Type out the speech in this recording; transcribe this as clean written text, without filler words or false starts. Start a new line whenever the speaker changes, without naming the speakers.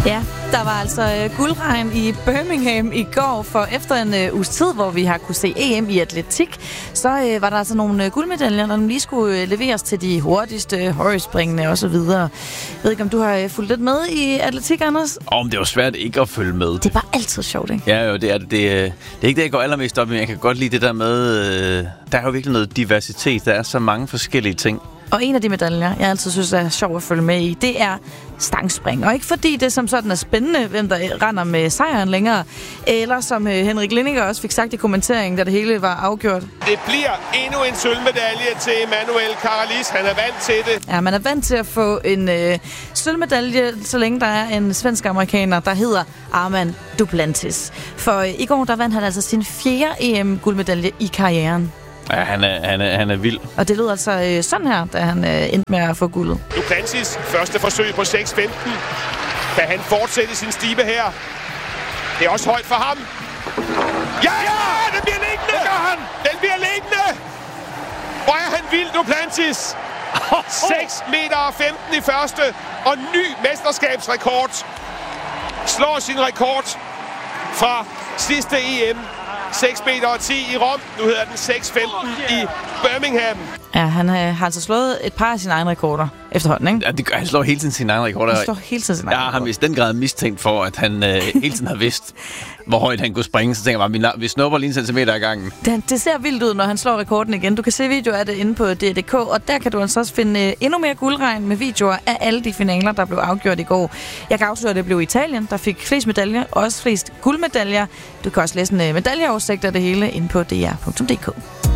Ja, der var altså guldregn i Birmingham i går, for efter en uges tid, hvor vi har kunne se EM i atletik, så var der altså nogle guldmedaljer, der lige skulle leveres til de hurtigste, højdespringende osv. Jeg ved ikke, om du har fulgt lidt med i atletik, Anders?
Men det var svært ikke at følge med.
Det er bare altid sjovt, ikke?
Ja, jo, det er ikke det, jeg går allermest op i, men jeg kan godt lide det der med, der er jo virkelig noget diversitet, der er så mange forskellige ting.
Og en af de medaljer, jeg altid synes er sjov at følge med i, det er stangspring. Og ikke fordi det som sådan er spændende, hvem der render med sejren længere, eller som Henrik Lindinger også fik sagt i kommenteringen, da det hele var afgjort.
Det bliver endnu en sølvmedalje til Emanuel Caralis. Han er vant til det.
Ja, man er vant til at få en sølvmedalje, så længe der er en svensk-amerikaner, der hedder Armand Duplantis. For i går, der vandt han altså sin 4. EM-guldmedalje i karrieren.
Ja, han er vild.
Og det lød altså sådan her, da han endte med at få guldet.
Duplantis første forsøg på 6.15. Kan han fortsætte sin stibe her? Det er også højt for ham. Ja! Den bliver liggende! Det gør han! Den bliver liggende! Hvor er han vild, Duplantis! 6 meter og 15 i første, og ny mesterskabsrekord. Slår sin rekord fra sidste EM. 6 meter og 10 i Rom. Nu hedder den 6.15 i Birmingham.
Ja, han har altså slået et par af sine egne rekorder efterhånden, ikke?
Ja, det gør, han slår hele tiden sine egne rekorder.
Han slår hele tiden sine egne rekorder.
Jeg har i den grad mistænkt for, at han hele tiden har vidst, hvor højt han kunne springe. Så tænker jeg bare, vi snupper lige en centimeter ad gangen.
Det ser vildt ud, når han slår rekorden igen. Du kan se videoer af det inde på DDK, og der kan du altså også finde endnu mere guldregn med videoer af alle de finaler, der blev afgjort i går. Jeg kan afsløre, at det blev Italien, der fik flest medaljer, og også flest guldmedaljer. Du kan også læse en medaljeoversigt af det hele inde på dr.dk.